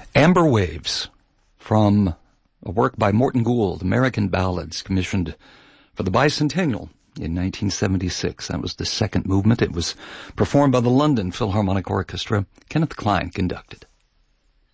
Amber Waves, from a work by Morton Gould, American Ballads, commissioned for the Bicentennial in 1976. That was the second movement. It was performed by the London Philharmonic Orchestra. Kenneth Klein conducted.